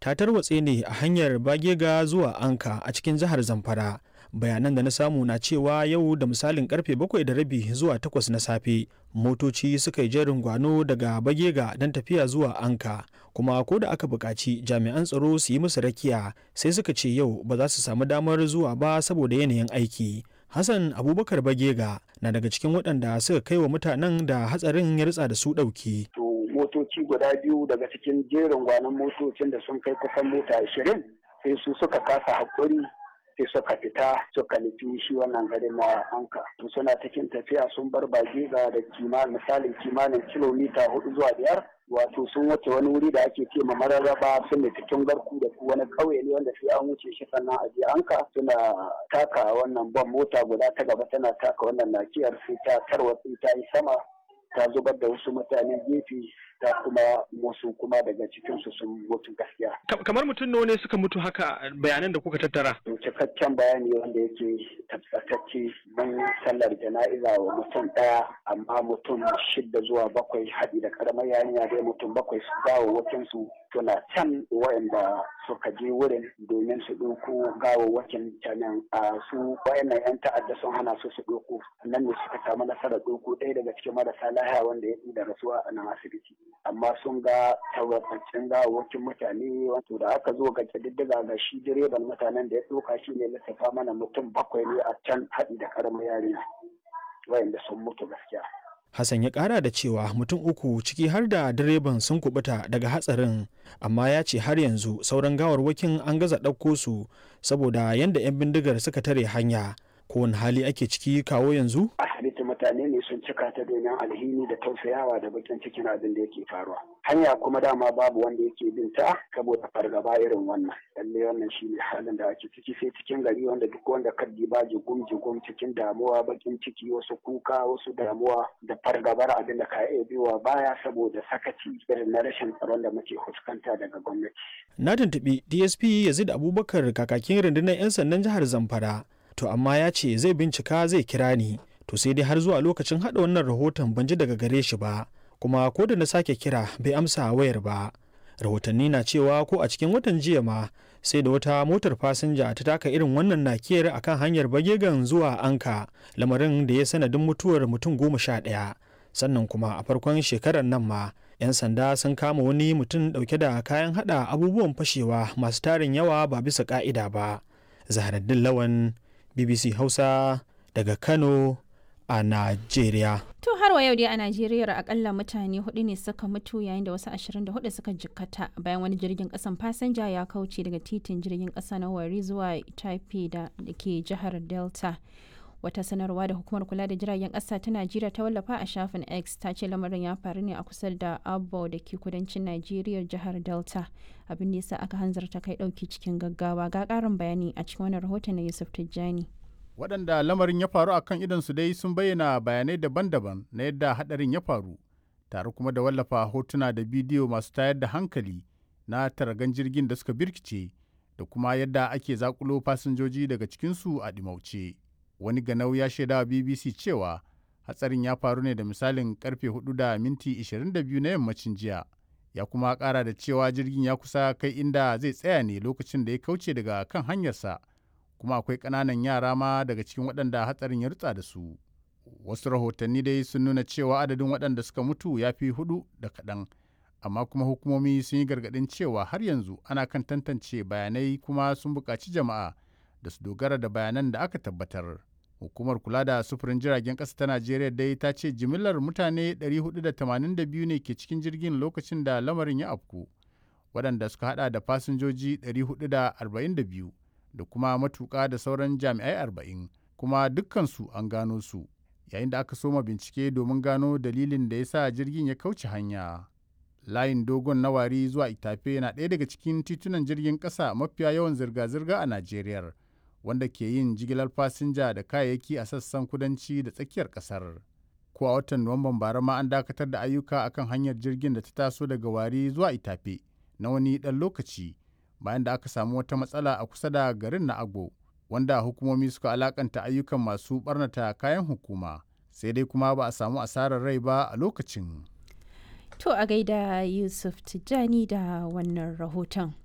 ta tarwatse ne a hanyar Bagega zuwa Anka a cikin jihar Zamfara. Bayanan da na samu na cewa yau da misalin karfe 7:30 zuwa 8 na safe motoci suka yi jerin gwano daga Bagega don tafiya zuwa Anka, kuma ko da aka buƙaci jami'an tsaro su yi musu rakiya sai suka ce yau ba za su samu damar zuwa ba saboda yanayin aiki. Hassan Abubakar Bagega na daga cikin waɗanda suka kai wa mutanen da hatsarin ya ritsa da su ɗauki. Motoci guda biyu daga cikin jerin gwanon motocin da sun kai kusan mota 20 sai su suka kasa haƙuri sai suka fita suka nufi shi wannan garin na Anka. To suna cikin tafiya sun bar Bagega da kimanin kilomita 4 zuwa 5, wato sun wuce wani wuri da ake ce ma Mararraba, sun nufi Tungarku da wani ƙauye ne wanda sai an wuce shi sannan a je Anka. Suna taka wannan ban mota guda ta gaba tana taka wannan nakiyar sai ta tarwatsi ta yi sama ta zubar da wasu mutane gefe ta kuma wasu kuma daga cikinsu sun mutu gaskiya. Kamar mutum nawa ne suka mutu haka bayanan da kuka tattara? Cikakken bayani wanda yake tabbatacce mun sallar jana'iza wa mutum ɗaya, amma mutum 6 zuwa 7 haɗi da karamar yarinya dai mutum 7 su gawawwakin su suna can wayanda suka je wurin domin su ɗauko gawawwakin canan su wayannan 'yan ta'adda sun hana su ɗauko, nan ne suka samu nasarar ɗauko ɗaya daga cikin marasa lahiya wanda ya da rasuwa a nan asibiti. Amma sun ga tabbataccen gawawwakin mutane, wato da aka zo ga ƙididdiga ga shi direban mutanen da ya ɗauka shi ne lissafa mana mutum 7 ne a can haɗi da ƙaramar yarinya wayanda sun mutu gaskiya. Hassan ya ƙara da cewa mutum 3 ciki har da direban sun kubuta daga hatsarin, amma ya ce har yanzu sauran gawarwakin an gaza ɗauko su saboda yadda 'yan bindigar suka tare hanya. Kowane hali ake ciki kawo yanzu? Asibiti mutane ne sun cika ta domin alhini da tausayawa da bakin cikin abin da yake faruwa. Hanya kuma dama babu wanda yake bin ta saboda fargaba irin wannan. Lalle wannan shine halin da ake ciki, sai cikin gari wanda duk wanda kaddi ba jigum cikin damuwa, bakin ciki, wasu kuka, wasu damuwa da fargabar abin da ka iya biyowa baya saboda sakaci irin na rashin tsaron da muke fuskanta daga gwamnati. Na tuntuɓi DSP Yazid Abubakar kakakin rundunar 'yan sandan jihar Zamfara. To amma ya ce zai bincika zai kira ni, to sai dai har zuwa lokacin haɗa wannan rahoton ban ji daga gare shi ba, kuma ko da na sake kira bai amsa wayar ba. Rahotanni na cewa ko a cikin watan jiya ma sai da wata motar fasinja ta taka irin wannan nakiyar akan hanyar Bagegan zuwa Anka, lamarin da ya sanadin mutuwar mutum 11. Sannan kuma a farkon shekarar nan ma 'yan sanda sun kama wani mutum ɗauke da kayan haɗa abubuwan fashewa masu tarin yawa ba bisa ƙa'ida ba. Zaharaddin Lawan, BBC Hausa daga Kano a Najeriya. To har wa yau dai a Najeriya akalla mutane 4 ne suka mutu yayin da wasu 24 suka jikkata bayan wani jirgin kasan fasinja ya kauce daga titin jirgin kasa na Warri zuwa Taipei da ke jihar Delta. Wata sanarwa da hukumar kula da jiragen kasa ta Najeriya ta wallafa a shafin X ta ce lamarin ya faru ne a kusa da Abo da ke kudancin Najeriya jihar Delta, abin da yasa aka hanzarta kai dauki cikin gaggawa. Ga karin bayani a cikin wannan rahoton na Yusuf Tijjani. Waɗanda lamarin ya faru akan idonsu dai sun bayyana bayanai daban-daban na yadda haɗarin ya faru, tare kuma da wallafa hotuna da bidiyo masu tayar da hankali na taragan jirgin da suka birkice da kuma yadda ake zakulo fasinjoji daga cikinsu a ɗimauce. Wani ganau ya shaida wa BBC cewa hatsarin ya faru ne da misalin karfe 4:22 na yammacin jiya. Ya kuma ƙara da cewa jirgin ya kusa kai inda zai tsaya ne lokacin da ya kauce daga kan hanyarsa, kuma akwai ƙananan yara ma daga cikin waɗanda hatsarin ya rutsa da su. Wasu rahotanni dai sun nuna cewa adadin waɗanda suka mutu ya fi 4 da kaɗan, amma kuma hukumomi sun yi gargaɗin cewa har yanzu ana kan tantance bayanai, kuma sun buƙaci jama'a da su dogara da bayanan da aka tabbatar. Hukumar kula da sufurin jiragen ƙasa ta Najeriya dai ta ce jimillar mutane 482 ne ke cikin jirgin lokacin da lamarin ya afku, waɗanda suka hada da fasinjoji 442 da kuma matuƙa da sauran jami'ai 40, kuma dukkansu an gano su, yayin da aka soma bincike domin gano dalilin da ya sa jirgin ya kauce hanya. Layin dogon na Warri zuwa Itape na ɗaya daga cikin titunan jirgin ƙasa mafiya yawan zirga-zirga a Najeriya, wanda ke yin jigilar fasinja da kayayyaki a sassan kudanci da tsakiyar ƙasar. Ko a watan Nuwamban bara ma an dakatar da ayyuka akan hanyar jirgin da ta taso daga Warri zuwa Itape na wani ɗan lokaci, bayan da aka samu wata matsala a kusa da garin na Agbo, wanda hukumomi suka alakanta ayyukan masu ɓarnata kayan hukuma, sai dai kuma ba a samu asarar rai ba a lokacin. To a gaida Yusuf Tijjani da wannan rahoton.